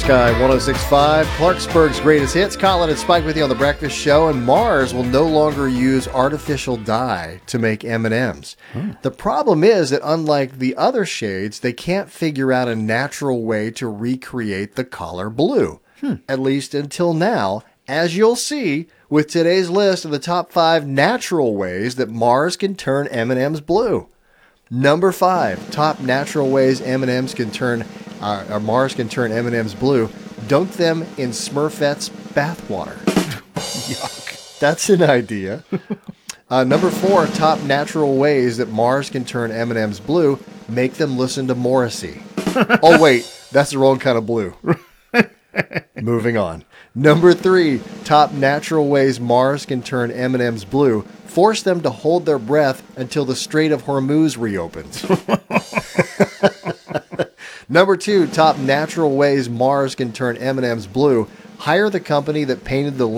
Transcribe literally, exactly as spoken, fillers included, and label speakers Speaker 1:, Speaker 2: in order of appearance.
Speaker 1: Sky one oh six point five, Clarksburg's greatest hits. Colin and Spike with you on The Breakfast Show, and Mars will no longer use artificial dye to make M and M's. Hmm. The problem is that unlike the other shades, they can't figure out a natural way to recreate the color blue. Hmm. At least until now, as you'll see with today's list of the top five natural ways that Mars can turn M and M's blue. Number five, top natural ways M and M's can turn, uh, or Mars can turn M and M's blue. Dunk them in Smurfette's bathwater. Yuck. That's an idea. Uh, number four, top natural ways that Mars can turn M and M's blue. Make them listen to Morrissey. Oh, wait, that's the wrong kind of blue. Moving on. Number three, top natural ways Mars can turn M and M's blue. Force them to hold their breath until the Strait of Hormuz reopens. Number two, top natural ways Mars can turn M and M's blue. Hire the company that painted the